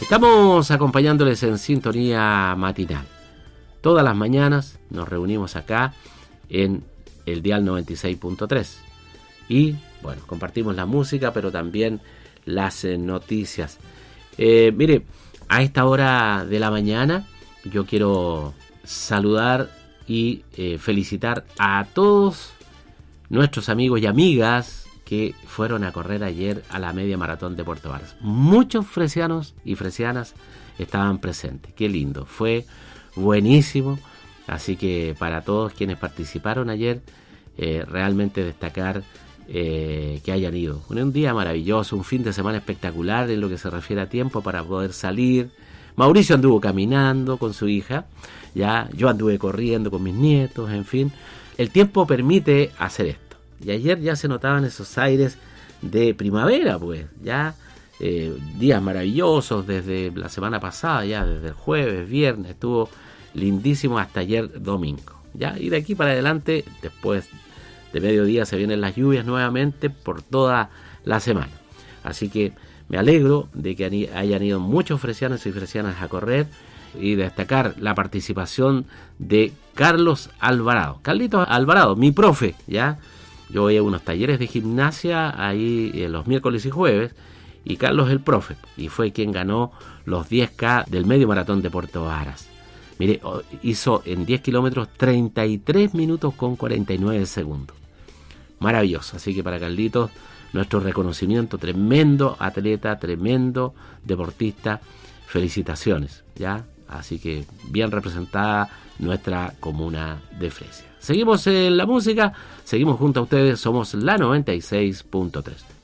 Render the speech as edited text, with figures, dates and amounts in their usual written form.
Estamos acompañándoles en sintonía matinal. Todas las mañanas nos reunimos acá en el dial 96.3 y, bueno, compartimos la música, pero también las noticias. Mire, a esta hora de la mañana yo quiero saludar y felicitar a todos nuestros amigos y amigas que fueron a correr ayer a la media maratón de Puerto Varas. Muchos fresianos y fresianas estaban presentes. Qué lindo, fue buenísimo. Así que para todos quienes participaron ayer, realmente destacar que hayan ido. Un día maravilloso, un fin de semana espectacular en lo que se refiere a tiempo para poder salir. Mauricio anduvo caminando con su hija, ya yo anduve corriendo con mis nietos, en fin. El tiempo permite hacer esto. Y ayer ya se notaban esos aires de primavera, pues, ya días maravillosos desde la semana pasada, ya desde el jueves, viernes, estuvo lindísimo hasta ayer domingo, ya, y de aquí para adelante, después de mediodía se vienen las lluvias nuevamente por toda la semana. Así que me alegro de que hayan ido muchos fresianos y fresianas a correr y destacar la participación de Carlos Alvarado. Carlitos Alvarado, mi profe, ya. Yo voy a unos talleres de gimnasia ahí los miércoles y jueves, y Carlos el profe, y fue quien ganó los 10K del medio maratón de Puerto Varas. Mire, hizo en 10 kilómetros 33 minutos con 49 segundos. Maravilloso, así que para Carlitos, nuestro reconocimiento, tremendo atleta, tremendo deportista, felicitaciones, ¿ya? Así que bien representada nuestra comuna de Fresia. Seguimos en la música, seguimos junto a ustedes, somos la 96.3.